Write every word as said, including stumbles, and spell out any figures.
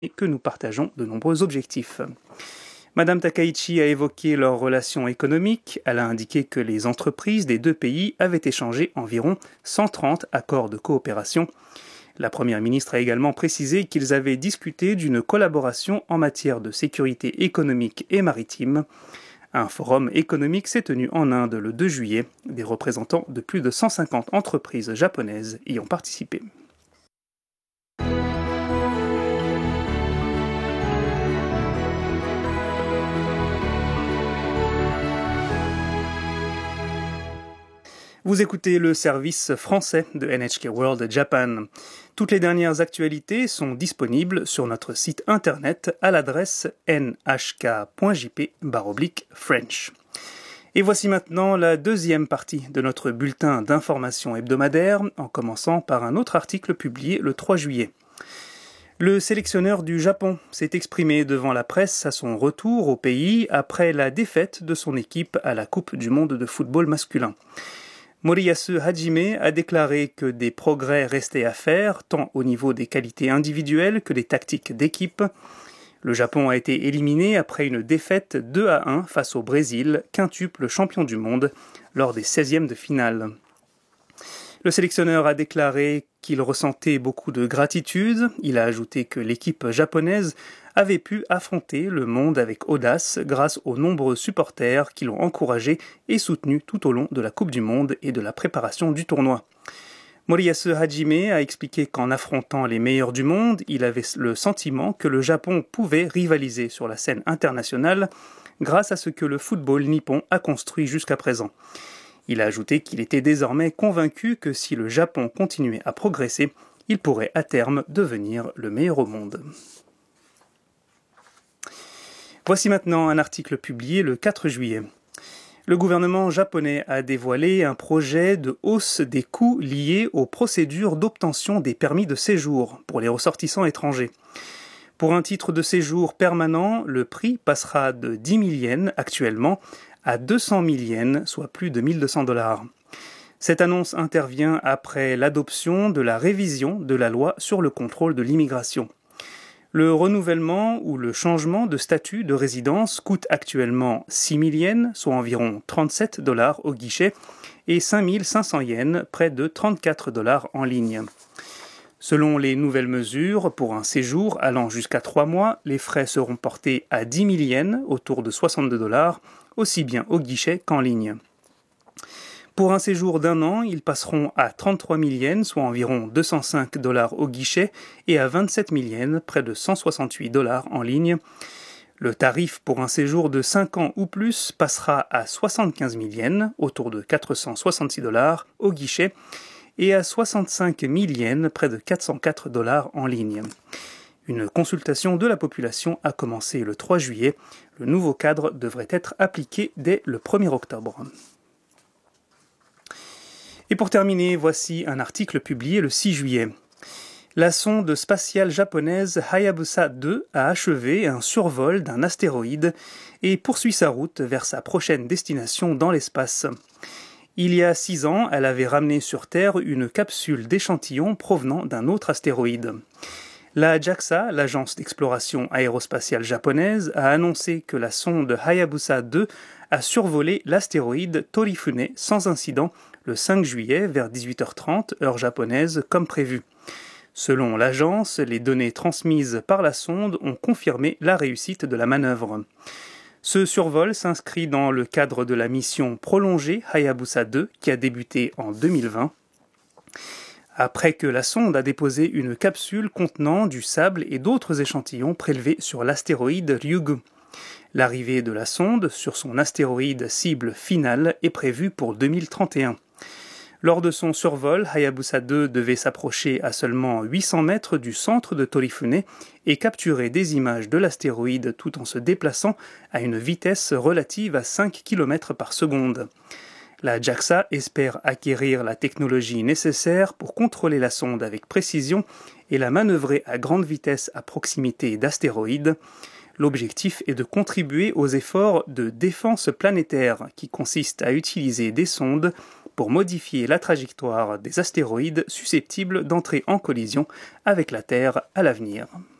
et que nous partageons de nombreux objectifs. Madame Takaichi a évoqué leurs relations économiques. Elle a indiqué que les entreprises des deux pays avaient échangé environ cent trente accords de coopération. La Première ministre a également précisé qu'ils avaient discuté d'une collaboration en matière de sécurité économique et maritime. Un forum économique s'est tenu en Inde le deux juillet. Des représentants de plus de cent cinquante entreprises japonaises y ont participé. Vous écoutez le service français de N H K World Japan. Toutes les dernières actualités sont disponibles sur notre site internet à l'adresse n h k point j p slash french. Et voici maintenant la deuxième partie de notre bulletin d'information hebdomadaire, en commençant par un autre article publié le trois juillet. Le sélectionneur du Japon s'est exprimé devant la presse à son retour au pays après la défaite de son équipe à la Coupe du monde de football masculin. Moriyasu Hajime a déclaré que des progrès restaient à faire, tant au niveau des qualités individuelles que des tactiques d'équipe. Le Japon a été éliminé après une défaite deux à un face au Brésil, quintuple champion du monde, lors des seizièmes de finale. Le sélectionneur a déclaré qu'il ressentait beaucoup de gratitude. Il a ajouté que l'équipe japonaise avait pu affronter le monde avec audace grâce aux nombreux supporters qui l'ont encouragé et soutenu tout au long de la Coupe du Monde et de la préparation du tournoi. Moriyasu Hajime a expliqué qu'en affrontant les meilleurs du monde, il avait le sentiment que le Japon pouvait rivaliser sur la scène internationale grâce à ce que le football nippon a construit jusqu'à présent. Il a ajouté qu'il était désormais convaincu que si le Japon continuait à progresser, il pourrait à terme devenir le meilleur au monde. Voici maintenant un article publié le quatre juillet. Le gouvernement japonais a dévoilé un projet de hausse des coûts liés aux procédures d'obtention des permis de séjour pour les ressortissants étrangers. Pour un titre de séjour permanent, le prix passera de dix mille yens actuellement à deux cent mille yens, soit plus de mille deux cents dollars. Cette annonce intervient après l'adoption de la révision de la loi sur le contrôle de l'immigration. Le renouvellement ou le changement de statut de résidence coûte actuellement six mille yens, soit environ trente-sept dollars au guichet, et cinq mille cinq cents yens, près de trente-quatre dollars en ligne. Selon les nouvelles mesures, pour un séjour allant jusqu'à trois mois, les frais seront portés à dix mille yens, autour de soixante-deux dollars, aussi bien au guichet qu'en ligne. Pour un séjour d'un an, ils passeront à trente-trois mille yens, soit environ deux cent cinq dollars au guichet, et à vingt-sept mille yens, près de cent soixante-huit dollars en ligne. Le tarif pour un séjour de cinq ans ou plus passera à soixante-quinze mille yens, autour de quatre cent soixante-six dollars au guichet, et à soixante-cinq mille yens, près de quatre cent quatre dollars en ligne. Une consultation de la population a commencé le trois juillet. Le nouveau cadre devrait être appliqué dès le premier octobre. Et pour terminer, voici un article publié le six juillet. La sonde spatiale japonaise Hayabusa deux a achevé un survol d'un astéroïde et poursuit sa route vers sa prochaine destination dans l'espace. Il y a six ans, elle avait ramené sur Terre une capsule d'échantillons provenant d'un autre astéroïde. La JAXA, l'agence d'exploration aérospatiale japonaise, a annoncé que la sonde Hayabusa deux a survolé l'astéroïde Torifune sans incident le cinq juillet vers dix-huit heures trente, heure japonaise, comme prévu. Selon l'agence, les données transmises par la sonde ont confirmé la réussite de la manœuvre. Ce survol s'inscrit dans le cadre de la mission prolongée Hayabusa deux qui a débuté en deux mille vingt. Après que la sonde a déposé une capsule contenant du sable et d'autres échantillons prélevés sur l'astéroïde Ryugu. L'arrivée de la sonde sur son astéroïde cible final est prévue pour deux mille trente et un. Lors de son survol, Hayabusa deux devait s'approcher à seulement huit cents mètres du centre de Torifune et capturer des images de l'astéroïde tout en se déplaçant à une vitesse relative à cinq kilomètres par seconde. La JAXA espère acquérir la technologie nécessaire pour contrôler la sonde avec précision et la manœuvrer à grande vitesse à proximité d'astéroïdes. L'objectif est de contribuer aux efforts de défense planétaire qui consistent à utiliser des sondes pour modifier la trajectoire des astéroïdes susceptibles d'entrer en collision avec la Terre à l'avenir.